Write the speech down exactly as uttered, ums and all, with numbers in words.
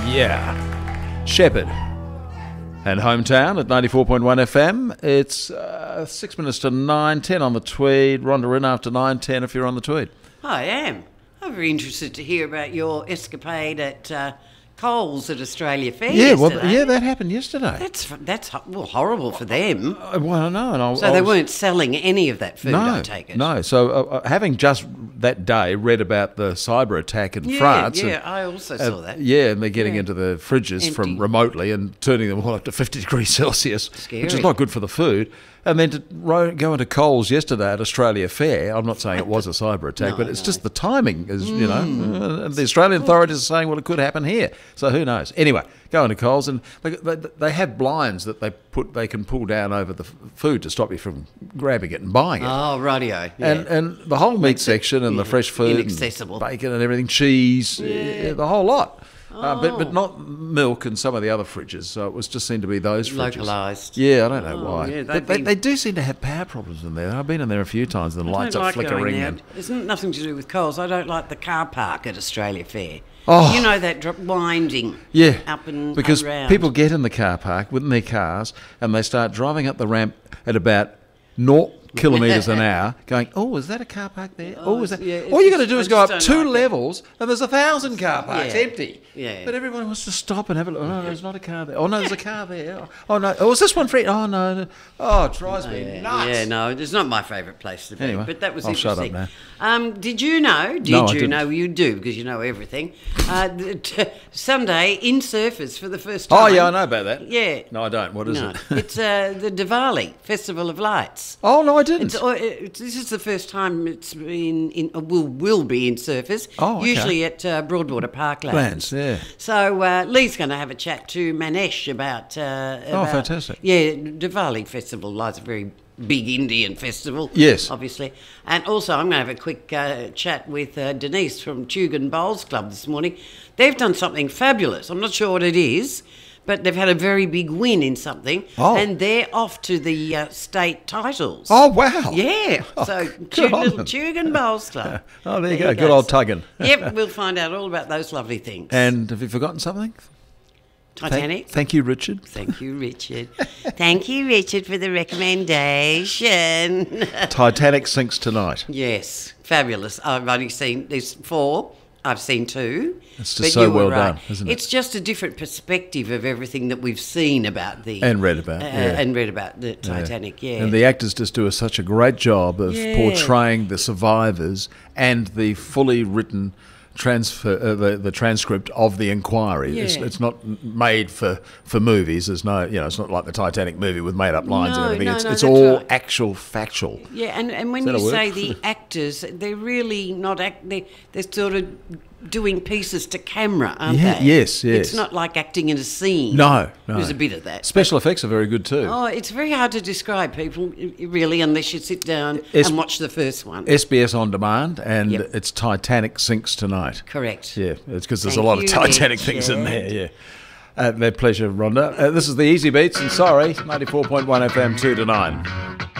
Yeah. Shepherd. And Hometown at ninety-four point one F M. It's uh, six minutes to nine, ten on the Tweed. Rhonda in after nine, ten if you're on the Tweed. I am. I'm very interested to hear about your escapade at uh, Coles at Australia Fair Yeah, well, yesterday. yeah, that happened yesterday. That's that's ho- well, horrible for them. Uh, well, no, and I, So I they was- weren't selling any of that food, No, I take it. no. So uh, uh, having just that day read about the cyber attack in Yeah, France. yeah, and, I also uh, saw that. Yeah, and they're getting Yeah. into the fridges Empty. from remotely and turning them all up to fifty degrees Celsius, which Scary. is not good for the food. And then to ro- go into Coles yesterday at Australia Fair, I'm not saying it was a cyber attack, No, but it's no. just the timing is, you know, uh, the Australian authorities are saying, well, it could happen here. So who knows? Anyway, go into Coles and they, they, they have blinds that they put they can pull down over the f- food to stop you from grabbing it and buying it. Oh, rightio. Yeah. And and the whole meat section and the yeah, fresh food, inaccessible. and bacon and everything, cheese, yeah, the whole lot. Uh, but Oh. but not milk and some of the other fridges. So it was just seemed to be those fridges. Localised. Yeah, I don't know Oh, why. yeah, they, they've they, been- they do seem to have power problems in there. I've been in there a few times and the I lights don't are like going flickering. there. And, It's nothing to do with Coles. I don't like the car park at Australia Fair. Oh. You know that dr- winding yeah, up and because around. people get in the car park within their cars and they start driving up the ramp at about naught kilometres an hour, going, oh, is that a car park there? Oh, Oh, is that? yeah, it's All you got to just- do I is go just up don't two like it. levels and there's a thousand car parks Yeah. empty. Yeah. But everyone wants to stop and have a look. Oh, no, there's not a car there. Oh, no, there's a car there. Oh, no. Oh, is this one free? Oh, no. no. Oh, it drives me Yeah, nuts. yeah, no, it's not my favourite place to be. Anyway, but that was I'll shut up interesting. now. Um, did you know? Did No, I you didn't. know? You do because you know everything. Uh, that Sunday in Surfers for the first time. Oh, yeah, I know about that. Yeah. No, I don't. What is No, it? it's uh, the Diwali Festival of Lights. Oh, no, I didn't. It's, uh, it's, this is the first time it's been in, uh, will will be in Surfers. Oh, okay. Usually at uh, Broadwater Parklands. Lands, yeah. So uh, Lee's going to have a chat to Manesh about. Uh, Oh, about- fantastic. Yeah, Diwali Festival. Like, it's a very big Indian festival. Yes. obviously. And also, I'm going to have a quick uh, chat with uh, Denise from Tugun Bowls Club this morning. They've done something fabulous. I'm not sure what it is, but they've had a very big win in something, Oh. and they're off to the uh, state titles. Oh, wow. Yeah, Oh, so good Tug- on little them. Tugun Bowls Club. Oh, there you go. Good old tugging. Yep, we'll find out all about those lovely things. And have you forgotten something? Titanic. Thank, thank you, Richard. Thank you, Richard. Thank you, Richard, for the recommendation. Titanic sinks tonight. Yes, fabulous. I've only seen, there's four. I've seen two. It's just but so you were well right. done, isn't it? It's just a different perspective of everything that we've seen about the... And read about, uh, yeah. And read about the Titanic, yeah. And the actors just do a, such a great job of Yeah. portraying the survivors and the fully written transfer, uh, the, the transcript of the inquiry. It's, Yeah. it's not m- made for, for movies. There's no, you know, it's not like the Titanic movie with made up lines No, and everything. no, it's no, it's that's all right. actual, factual. Yeah, and, and when Is that you a word? say the actors, they're really not act. They they're sort of doing pieces to camera, aren't Yeah, they? yes, yes. It's not like acting in a scene. No, no. There's a bit of that. Special effects are very good too. Oh, it's very hard to describe, people, really, unless you sit down Es- and watch the first one. S B S On Demand, and Yep. it's Titanic sinks tonight. Correct. Yeah, it's because there's Thank a lot of you, Titanic Richard. things in there, yeah. Uh, their pleasure, Rhonda. Uh, this is the Easy Beats, and sorry, ninety-four point one F M, two to nine.